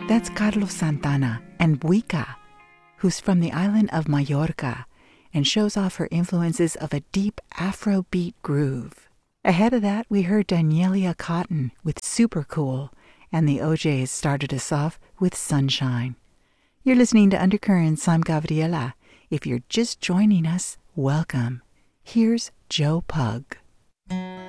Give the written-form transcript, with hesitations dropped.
That's Carlos Santana and Buika, who's from the island of Mallorca and shows off her influences of a deep Afrobeat groove. Ahead of that, we heard Danielia Cotton with Super Cool, and the OJs started us off with Sunshine. You're listening to Undercurrents. I'm Gabriela. If you're just joining us, welcome. Here's Joe Pug.